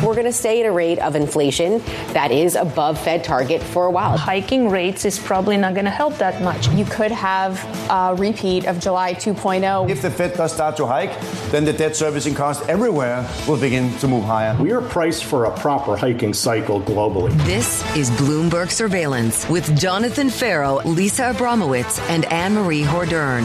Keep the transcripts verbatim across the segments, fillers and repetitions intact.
we're going to stay at a rate of inflation that is above Fed target for a while. Hiking rates is probably not going to help that much. You could have a repeat of July two point oh. If the Fed does start to hike, then the debt servicing cost everywhere will begin to move higher. We are priced for a proper hiking cycle globally. This is Bloomberg Surveillance with Jonathan Farrow, Lisa Abramowitz, and Anne-Marie Hordern.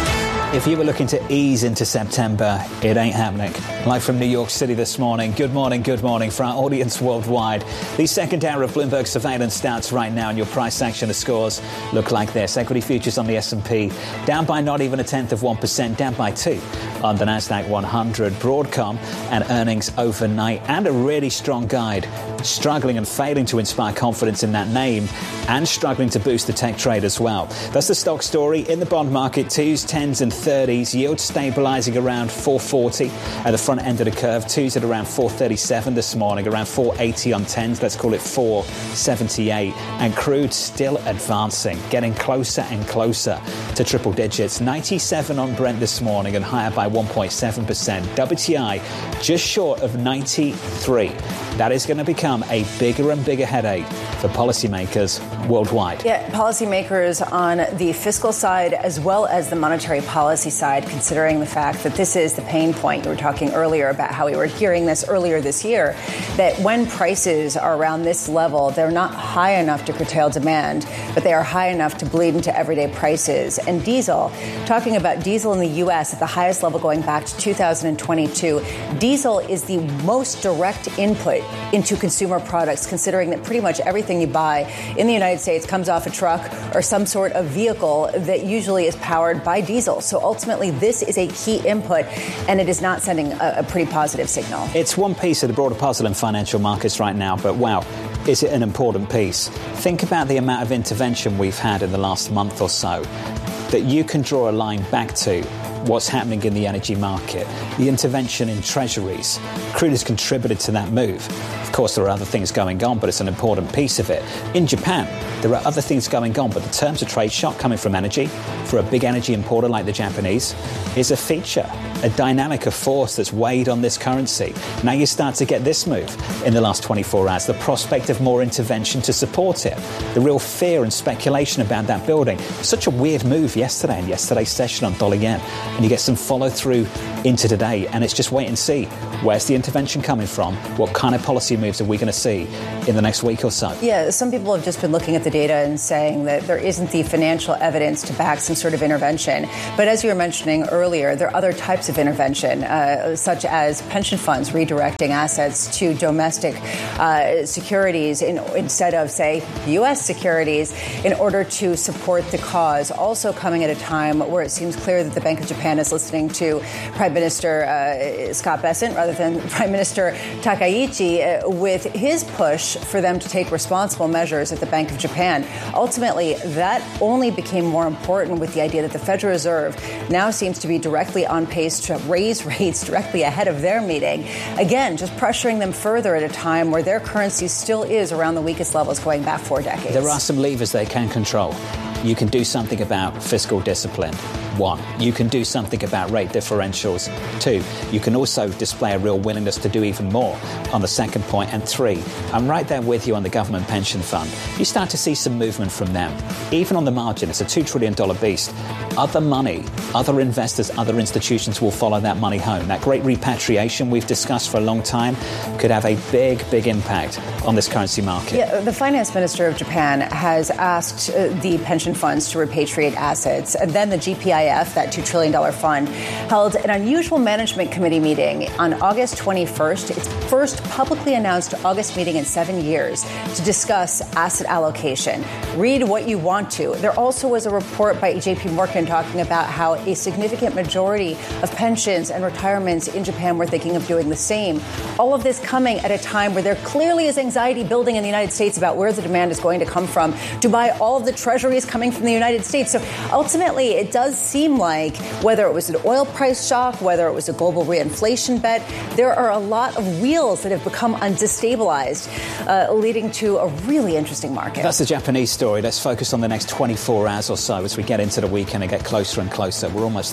If you were looking to ease into September, it ain't happening. Live from New York City this morning. Good morning, good morning for our audience worldwide. The second hour of Bloomberg Surveillance starts right now, and your price action scores look like this. Equity futures on the S and P down by not even a tenth of one percent, down by two on the Nasdaq one hundred. Broadcom and earnings overnight, and a really strong guide, struggling and failing to inspire confidence in that name, and struggling to boost the tech trade as well. That's the stock story in the bond market. Twos, tens, and thirties. Yield stabilizing around four forty at the front end of the curve. Twos at around four thirty-seven this morning, around four eighty on tens. Let's call it four seventy-eight. And crude still advancing, getting closer and closer to triple digits. ninety-seven on Brent this morning and higher by one point seven percent. W T I just short of ninety-three. That is going to become a bigger and bigger headache for policymakers worldwide. Yeah, policymakers on the fiscal side as well as the monetary policy side, considering the fact that this is the pain point. You were talking earlier about how we were hearing this earlier this year, that when prices are around this level, they're not high enough to curtail demand, but they are high enough to bleed into everyday prices. And diesel, talking about diesel in the U S at the highest level going back to two thousand twenty-two, diesel is the most direct input into consumer products, considering that pretty much everything you buy in the United States comes off a truck or some sort of vehicle that usually is powered by diesel. So ultimately, this is a key input, and it is not sending a, a pretty positive signal. It's one piece of the broader puzzle in financial markets right now, but wow, is it an important piece? Think about the amount of intervention we've had in the last month or so that you can draw a line back to what's happening in the energy market, the intervention in treasuries. Crude has contributed to that move. Of course, there are other things going on, but it's an important piece of it. In Japan, there are other things going on, but the terms of trade shock coming from energy, for a big energy importer like the Japanese, is a feature, a dynamic, a force that's weighed on this currency. Now you start to get this move in the last twenty-four hours, the prospect of more intervention to support it, the real fear and speculation about that building. Such a weird move yesterday in yesterday's session on dollar yen. And you get some follow through into today, and it's just wait and see. Where's the intervention coming from? What kind of policy moves are we going to see in the next week or so? Yeah, some people have just been looking at the data and saying that there isn't the financial evidence to back some sort of intervention. But as you were mentioning earlier, there are other types of intervention, uh, such as pension funds redirecting assets to domestic uh, securities in, instead of, say, U S securities in order to support the cause. Also coming at a time where it seems clear that the Bank of Japan is listening to Prime Minister uh, Scott Bessent rather than Prime Minister Takaichi uh, with his push for them to take responsible measures at the Bank of Japan. Ultimately, that only became more important with the idea that the Federal Reserve now seems to be directly on pace to raise rates directly ahead of their meeting. Again, just pressuring them further at a time where their currency still is around the weakest levels going back four decades. There are some levers they can control. You can do something about fiscal discipline. One, you can do something about rate differentials. Two, you can also display a real willingness to do even more on the second point. And three, I'm right there with you on the government pension fund. You start to see some movement from them. Even on the margin, it's a two trillion dollars beast. Other money, other investors, other institutions will follow that money home. That great repatriation we've discussed for a long time could have a big, big impact on this currency market. Yeah, the finance minister of Japan has asked uh, the pension funds to repatriate assets. And then the G P I F, that two trillion dollars fund, held an unusual management committee meeting on August twenty-first, its first publicly announced August meeting in seven years, to discuss asset allocation. Read what you want to. There also was a report by J P Morgan talking about how a significant majority of pensions and retirements in Japan were thinking of doing the same. All of this coming at a time where there clearly is anxiety building in the United States about where the demand is going to come from to buy all of the treasuries coming from the United States. So ultimately, it does seem like whether it was an oil price shock, whether it was a global reinflation bet, there are a lot of wheels that have become undestabilized, uh, leading to a really interesting market. That's the Japanese story. Let's focus on the next twenty-four hours or so as we get into the weekend and get closer and closer. We're almost there.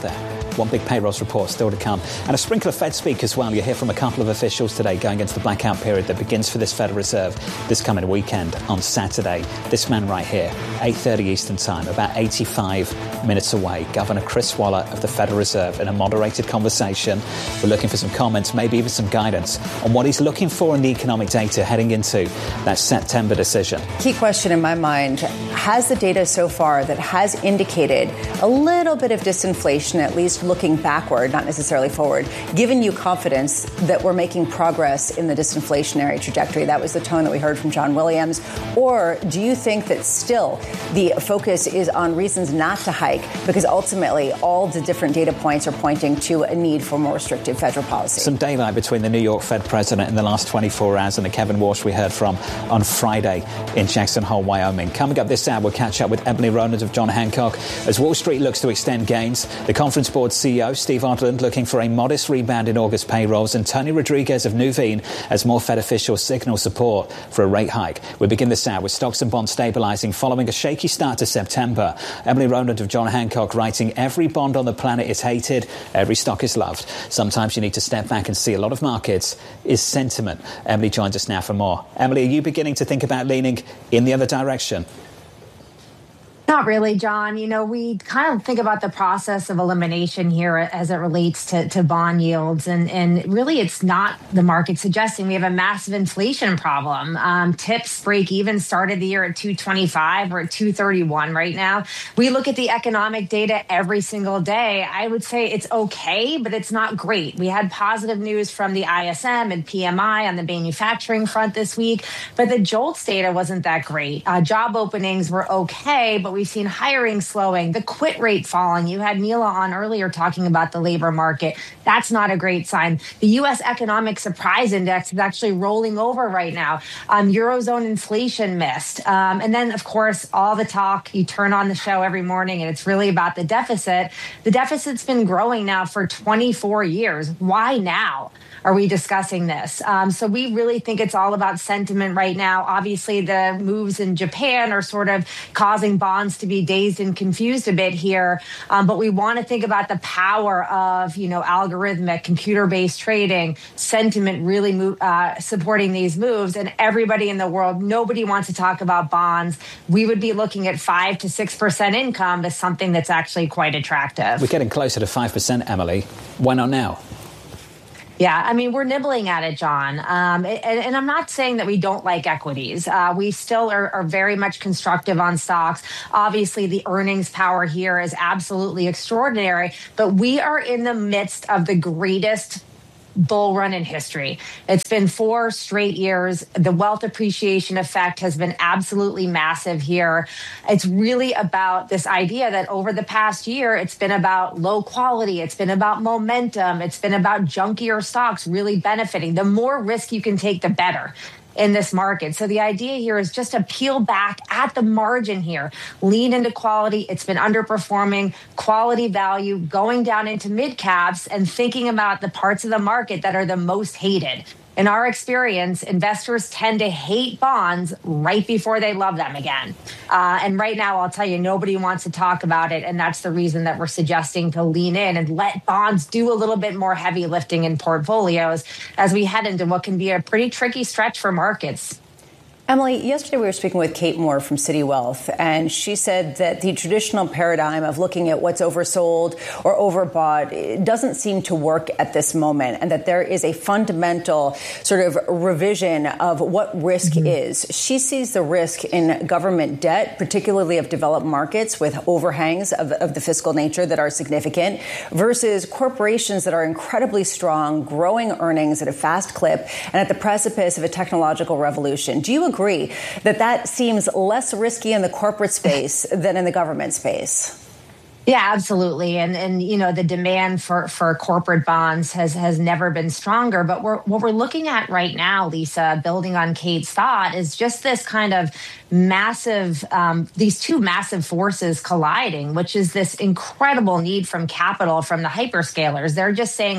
One big payrolls report still to come. And a sprinkle of Fed speak as well. You'll hear from a couple of officials today going into the blackout period that begins for this Federal Reserve this coming weekend on Saturday. This man right here, eight thirty Eastern Time, about eighty-five minutes away. Governor Chris Waller of the Federal Reserve in a moderated conversation. We're looking for some comments, maybe even some guidance on what he's looking for in the economic data heading into that September decision. Key question in my mind, has the data so far that has indicated a little bit of disinflation, at least looking backward, not necessarily forward, given you confidence that we're making progress in the disinflationary trajectory? That was the tone that we heard from John Williams. Or do you think that still the focus is on reasons not to hike because ultimately all the different data points are pointing to a need for more restrictive federal policy? Some daylight between the New York Fed president in the last twenty-four hours and the Kevin Walsh we heard from on Friday in Jackson Hole, Wyoming. Coming up this hour, we'll catch up with Emily Rowland of John Hancock as Wall Street looks to extend gains. The Conference Board C E O, Steve Odland, looking for a modest rebound in August payrolls, and Tony Rodriguez of Nuveen as more Fed officials signal support for a rate hike. We begin this hour with stocks and bonds stabilising following a shaky start to September. Emily Rowland of John Hancock writing, every bond on the planet is hated, every stock is loved. Sometimes you need to step back and see a lot of markets is sentiment. Emily joins us now for more. Emily, are you beginning to think about leaning in the other direction? Not really, John. You know, we kind of think about the process of elimination here as it relates to, to bond yields. And, and really, it's not the market suggesting we have a massive inflation problem. Um, tips break even started the year at two twenty-five. We're at two thirty-one right now. We look at the economic data every single day. I would say it's okay, but it's not great. We had positive news from the I S M and P M I on the manufacturing front this week, but the JOLTS data wasn't that great. Uh, job openings were okay, but we We've seen hiring slowing, the quit rate falling. You had Neela on earlier talking about the labor market. That's not a great sign. The U S Economic Surprise Index is actually rolling over right now. Um, Eurozone inflation missed. Um, and then, of course, all the talk, you turn on the show every morning and it's really about the deficit. The deficit's been growing now for twenty-four years. Why now are we discussing this? Um, so we really think it's all about sentiment right now. Obviously, the moves in Japan are sort of causing bonds to be dazed and confused a bit here. Um, but we want to think about the power of, you know, algorithmic computer-based trading, sentiment really move, uh, supporting these moves. And everybody in the world, nobody wants to talk about bonds. We would be looking at five to six percent income as something that's actually quite attractive. We're getting closer to five percent, Emily. Why not now? Yeah, I mean, we're nibbling at it, John. Um, and, and I'm not saying that we don't like equities. Uh, we still are, are very much constructive on stocks. Obviously, the earnings power here is absolutely extraordinary, but we are in the midst of the greatest bull run in history. It's been four straight years. The wealth appreciation effect has been absolutely massive here. It's really about this idea that over the past year, it's been about low quality. It's been about momentum. It's been about junkier stocks really benefiting. The more risk you can take, the better in this market. So the idea here is just to peel back at the margin here, lean into quality. It's been underperforming, quality value, going down into mid caps and thinking about the parts of the market that are the most hated. In our experience, investors tend to hate bonds right before they love them again. Uh, and right now, I'll tell you, nobody wants to talk about it. And that's the reason that we're suggesting to lean in and let bonds do a little bit more heavy lifting in portfolios as we head into what can be a pretty tricky stretch for markets. Emily, yesterday we were speaking with Kate Moore from Citi Wealth, and she said that the traditional paradigm of looking at what's oversold or overbought doesn't seem to work at this moment, and that there is a fundamental sort of revision of what risk mm-hmm. is. She sees the risk in government debt, particularly of developed markets with overhangs of, of the fiscal nature that are significant, versus corporations that are incredibly strong, growing earnings at a fast clip, and at the precipice of a technological revolution. Do you agree? agree that that seems less risky in the corporate space than in the government space? Yeah, absolutely. And, and you know, the demand for, for corporate bonds has, has never been stronger. But we're, what we're looking at right now, Lisa, building on Kate's thought, is just this kind of massive, um, these two massive forces colliding, which is this incredible need from capital from the hyperscalers. They're just saying, like,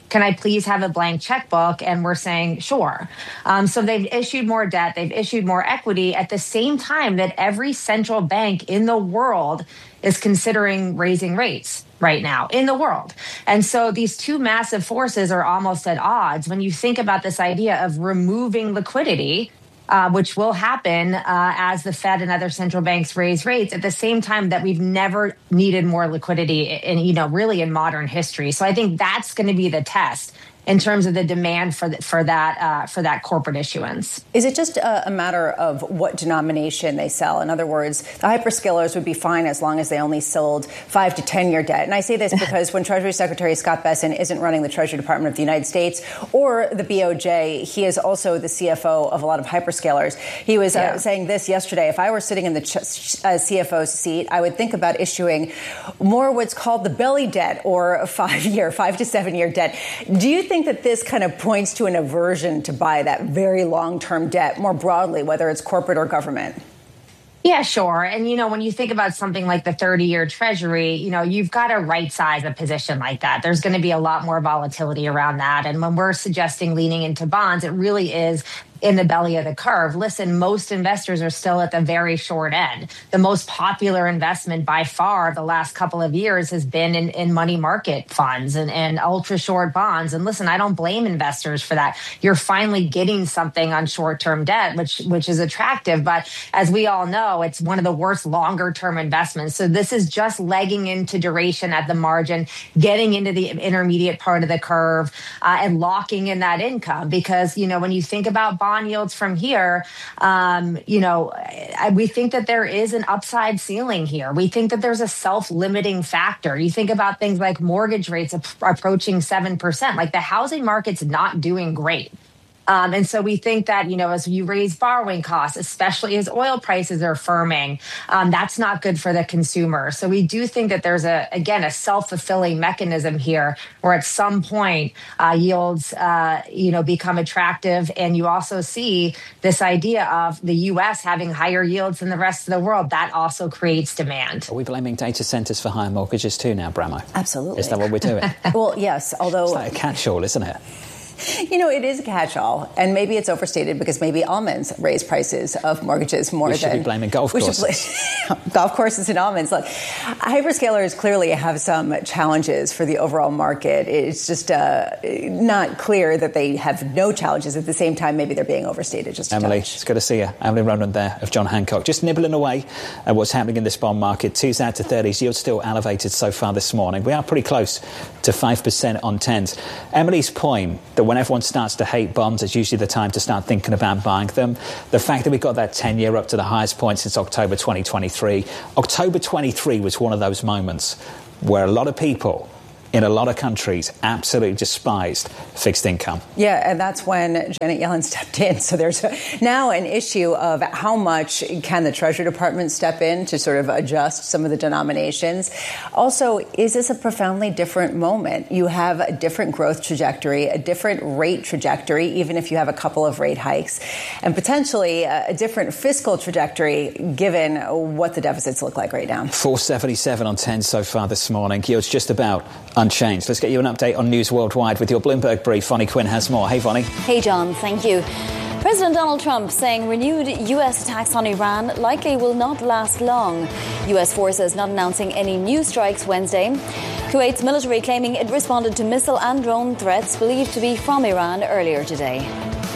can I please have a blank checkbook? And we're saying, sure. Um, so they've issued more debt. They've issued more equity at the same time that every central bank in the world is considering raising rates right now in the world. And so these two massive forces are almost at odds when you think about this idea of removing liquidity, uh, which will happen uh, as the Fed and other central banks raise rates at the same time that we've never needed more liquidity in, you know, really in modern history. So I think that's going to be the test in terms of the demand for the, for that uh, for that corporate issuance. Is it just a, a matter of what denomination they sell? In other words, the hyperscalers would be fine as long as they only sold five to ten year debt. And I say this because when Treasury Secretary Scott Bessent isn't running the Treasury Department of the United States or the B O J, he is also the C F O of a lot of hyperscalers. He was yeah. uh, saying this yesterday. If I were sitting in the ch- uh, C F O's seat, I would think about issuing more what's called the belly debt or five year, five to seven year debt. Do you think that this kind of points to an aversion to buy that very long-term debt more broadly, whether it's corporate or government? Yeah, sure. And, you know, when you think about something like the thirty-year Treasury, you know, you've got to right-size a position like that. There's going to be a lot more volatility around that. And when we're suggesting leaning into bonds, it really is in the belly of the curve. Listen, most investors are still at the very short end. The most popular investment by far the last couple of years has been in, in money market funds and, and ultra short bonds. And listen, I don't blame investors for that. You're finally getting something on short-term debt, which, which is attractive. But as we all know, it's one of the worst longer-term investments. So this is just legging into duration at the margin, getting into the intermediate part of the curve uh, and locking in that income. Because, you know, when you think about bond yields from here, um, you know, we think that there is an upside ceiling here. We think that there's a self-limiting factor. You think about things like mortgage rates approaching seven percent. Like the housing market's not doing great. Um, and so we think that, you know, as you raise borrowing costs, especially as oil prices are firming, um, that's not good for the consumer. So we do think that there's a, again, a self-fulfilling mechanism here where at some point uh, yields, uh, you know, become attractive. And you also see this idea of the U S having higher yields than the rest of the world. That also creates demand. Are we blaming data centers for higher mortgages too now, Bramo? Absolutely. Is that what we're doing? Well, yes, although... It's like a catch-all, isn't it? You know, it is a catch-all, and maybe it's overstated because maybe almonds raise prices of mortgages more we than... We should be blaming golf courses. Bl- golf courses and almonds. Look, hyperscalers clearly have some challenges for the overall market. It's just uh, not clear that they have no challenges. At the same time, maybe they're being overstated just a Emily, touch. it's good to see you. Emily Ronan there of John Hancock. Just nibbling away at what's happening in this bond market. Twos out to thirties. Yields still elevated so far this morning. We are pretty close to five percent on tens. Emily's point that when everyone starts to hate bonds, it's usually the time to start thinking about buying them. The fact that we got that ten-year up to the highest point since October twenty twenty-three. October twenty-three was one of those moments where a lot of people in a lot of countries absolutely despised fixed income. Yeah, and that's when Janet Yellen stepped in. So there's now an issue of how much can the Treasury Department step in to sort of adjust some of the denominations. Also, is this a profoundly different moment? You have a different growth trajectory, a different rate trajectory, even if you have a couple of rate hikes, and potentially a different fiscal trajectory given what the deficits look like right now. four seventy-seven on ten so far this morning. Yields just about unchanged. Let's get you an update on news worldwide with your Bloomberg brief. Vonnie Quinn has more. Hey, Vonnie. Hey, John. Thank you. President Donald Trump saying renewed U S attacks on Iran likely will not last long. U S forces not announcing any new strikes Wednesday. Kuwait's military claiming it responded to missile and drone threats believed to be from Iran earlier today.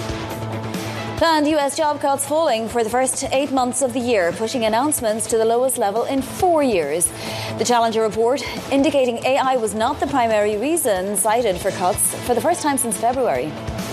Planned U S job cuts falling for the first eight months of the year, pushing announcements to the lowest level in four years. The Challenger report indicating A I was not the primary reason cited for cuts for the first time since February.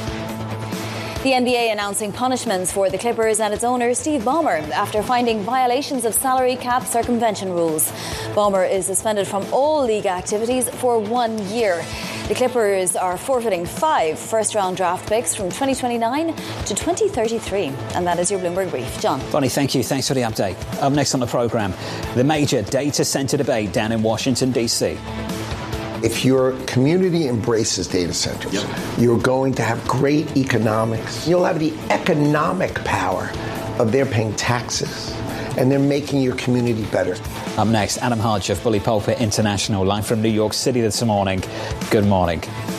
The N B A announcing punishments for the Clippers and its owner, Steve Ballmer, after finding violations of salary cap circumvention rules. Ballmer is suspended from all league activities for one year. The Clippers are forfeiting five first-round draft picks from twenty twenty-nine to twenty thirty-three. And that is your Bloomberg Brief. John. Vonnie, thank you. Thanks for the update. Up next on the programme, the major data centre debate down in Washington, D C. If your community embraces data centers, yep. you're going to have great economics. You'll have the economic power of their paying taxes, and they're making your community better. Up next, Adam Hodge of Bully Pulpit International, live from New York City this morning. Good morning.